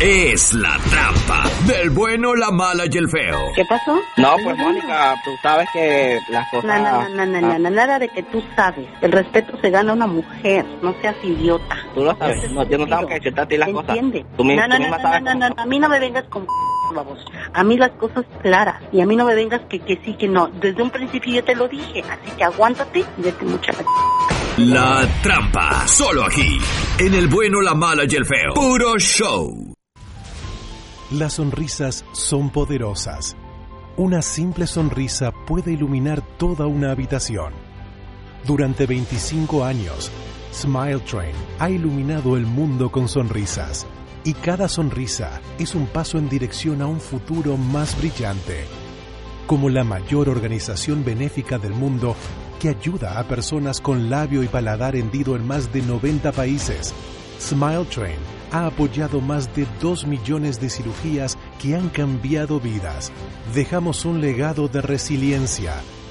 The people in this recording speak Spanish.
es La Trampa, del bueno, la mala y el feo. ¿Qué pasó? No, pues Mónica, tú sabes que las cosas... No, nada de que tú sabes. El respeto se gana una mujer, no seas idiota. Tú lo sabes, no, yo no tengo que decirte a ti las cosas. ¿Entiendes? Tú misma sabes. No, a mí no me vengas con la voz. A mí las cosas claras. Y a mí no me vengas que sí, que no. Desde un principio yo te lo dije, así que aguántate y vete mucha La Trampa, solo aquí, en el bueno, la mala y el feo. Puro show. Las sonrisas son poderosas. Una simple sonrisa puede iluminar toda una habitación. Durante 25 años, Smile Train ha iluminado el mundo con sonrisas. Y cada sonrisa es un paso en dirección a un futuro más brillante. Como la mayor organización benéfica del mundo que ayuda a personas con labio y paladar hendido en más de 90 países, Smile Train ha apoyado más de 2 millones de cirugías que han cambiado vidas. Dejamos un legado de resiliencia,